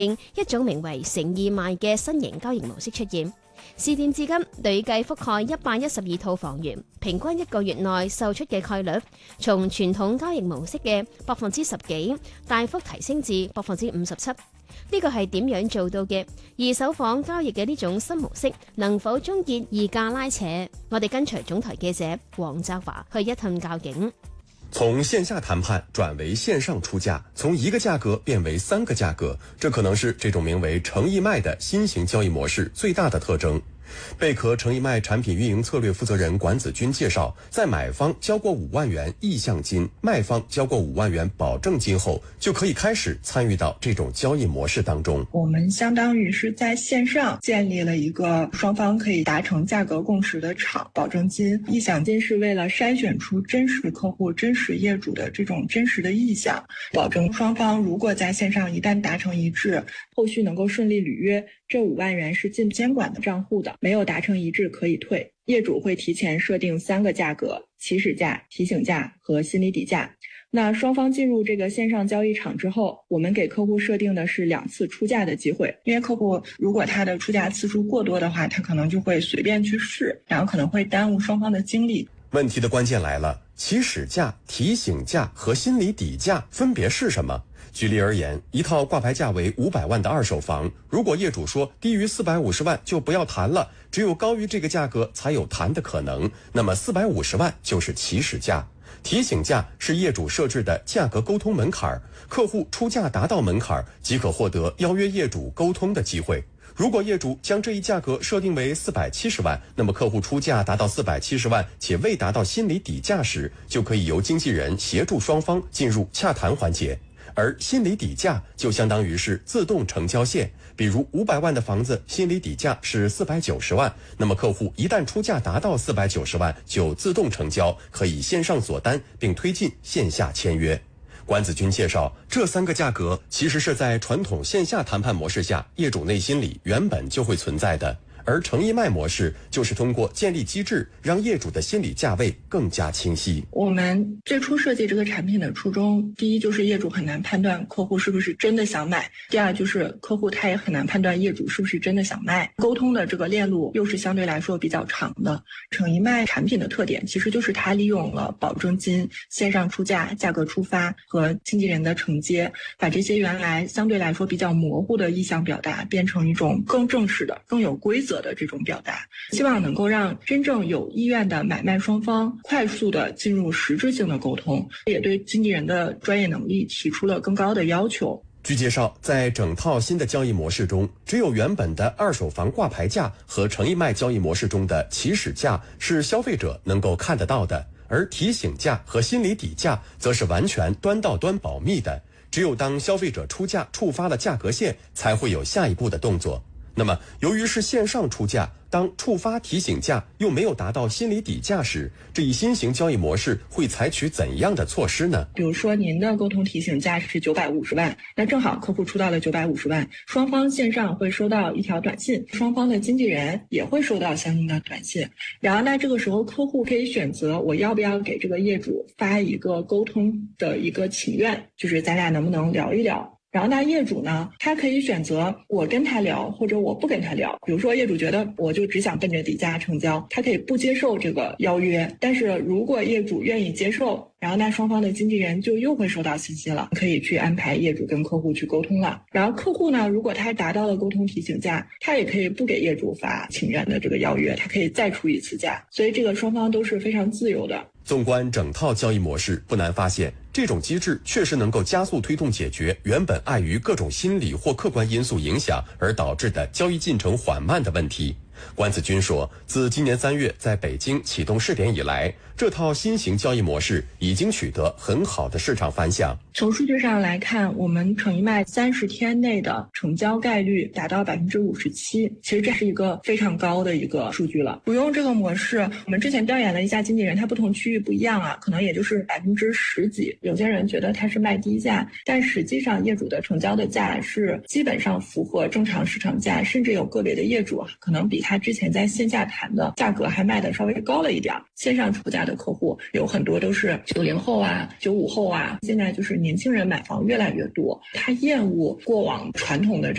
一種名為誠意賣嘅新型交易模式出現。試店至今累計覆蓋112套房源，平均一個月內售出嘅概率從傳統交易模式嘅10%幾大幅提升至57%。呢個係點樣做到嘅？二手房交易嘅呢種新模式能否終結議價拉扯？我哋跟隨總台記者黃澤華去一探究竟。 從線下談判轉為線上出價，從一個價格變為3個價格，這可能是這種名為誠意賣的新型交易模式最大的特徵。貝殼誠意賣產品運營策略負責人管子君介紹，在買方交過5萬元意向金，賣方交過5萬元保證金後，就可以開始參與到這種交易模式當中。 我們相當於是在線上建立了一個雙方可以達成價格共識的場，保證金、意向金是為了篩選出真實客戶、真實業主的這種真實的意向，保證雙方如果在線上一旦達成一致，後續能夠順利履約，這5萬元是進監管的賬戶的，沒有達成一致可以退。業主會提前設定3個價格：起始價、提醒價和心理底價。那雙方進入這個線上交易場之後，我們給客戶設定的是2次出價的機會，因為客戶如果他的出價次數過多的話，他可能就會隨便去試，然後可能會耽誤雙方的精力。 問題的關鍵來了，起始價、提醒價和心理底價分別是什麼？舉例而言，一套掛牌價為500萬的二手房，如果業主說低於450萬就不要談了，只有高於這個價格才有談的可能，那麼450萬就是起始價。提醒價是業主設置的價格溝通門檻，客戶出價達到門檻即可獲得邀約業主溝通的機會。如果業主將這一價格設定為470萬，那麼客戶出價達到470萬且未達到心理底價時，就可以由經紀人協助雙方進入洽談環節。而心理底價就相當於是自動成交線，比如500萬的房子心理底價是490萬，那麼客戶一旦出價達到490萬就自動成交，可以線上鎖單並推進線下簽約。管子君介紹，這3個價格其實是在傳統線下談判模式下業主內心裡原本就會存在的，而誠意賣模式就是通過建立機制，讓業主的心理價位更加清晰。 我們最初設計這個產品的初衷，第一就是業主很難判斷客戶是不是真的想買，第二就是客戶他也很難判斷業主是不是真的想賣。溝通的這個鏈路又是相對來說比較長的。誠意賣產品的特點其實就是它利用了保證金、線上出價、價格出發和經紀人的承接，把這些原來相對來說比較模糊的意向表達變成一種更正式的、更有規則的這種表達，希望能夠讓真正有意願的買賣雙方快速的進入實質性的溝通，也對經紀人的專業能力提出了更高的要求。 據介紹，在整套新的交易模式中，只有原本的二手房掛牌價和誠意賣交易模式中的起始價是消費者能夠看得到的，而提醒價和心理底價則是完全端到端保密的，只有當消費者出價觸發了價格線，才會有下一步的動作。那麼由於是線上出價，當觸發提醒價又沒有達到心理底價時，這一新型交易模式會採取怎樣的措施呢？ 比如說您的溝通提醒價是950萬，那正好客戶出到了950萬，雙方線上會收到一條短信，雙方的經紀人也會收到相應的短信。然後呢，這個時候客戶可以選擇我要不要給這個業主發一個溝通的一個請願，就是咱倆能不能聊一聊。然後那業主呢，他可以選擇我跟他聊，或者我不跟他聊。比如說業主覺得我就只想奔着底價成交，他可以不接受這個邀約。但是如果業主願意接受，然後那雙方的經紀人就又會收到信息了，可以去安排業主跟客戶去溝通了。然後客戶呢，如果他達到了溝通提醒價，他也可以不給業主發請願的這個邀約，他可以再出一次價。所以這個雙方都是非常自由的。 縱觀整套交易模式，不難發現，這種機制確實能夠加速推動解決原本礙於各種心理或客觀因素影響而導致的交易進程緩慢的問題。管子君說，自今年3月在北京啟動試點以來，這套新型交易模式已經取得很好的市場反響。 從數據上來看，我們誠意賣30天內的成交概率達到57%，其實這是一個非常高的一個數據了。不用這個模式，我們之前調研了一下經紀人，他不同區域不一樣啊，可能也就是10%幾。有些人覺得他是賣低價，但實際上業主的成交的價是基本上符合正常市場價，甚至有個別的業主可能比他之前在線下談的價格還賣得稍微高了一點。線上出價的客戶有很多都是90後啊、95後啊，現在就是年轻人买房越来越多，他厌恶过往传统的